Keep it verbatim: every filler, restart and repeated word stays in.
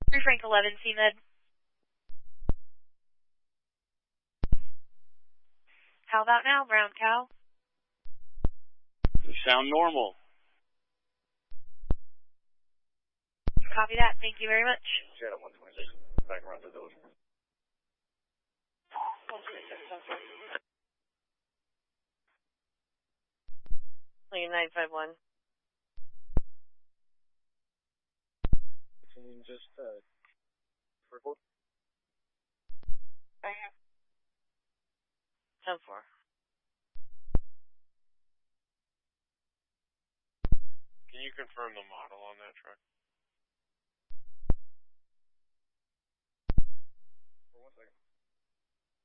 three Frank eleven, C Med. How about now, brown cow? You sound normal. Copy that. Thank you very much. Shadow one twenty-six. Back around the village. one twenty-six, ten four. nine five one. Can you just, uh, report? I have. ten four. Can you confirm the model on that truck? For one second.